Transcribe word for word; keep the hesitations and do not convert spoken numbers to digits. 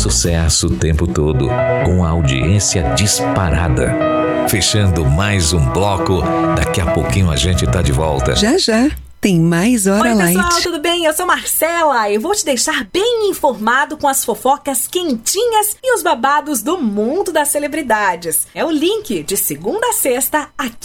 sucesso o tempo todo, com a audiência disparada. Fechando mais um bloco, daqui a pouquinho a gente tá de volta. Já, já. Tem mais Hora Oi, Light. pessoal, tudo bem? Eu sou Marcela e vou te deixar bem informado com as fofocas quentinhas e os babados do mundo das celebridades. É o link de segunda a sexta aqui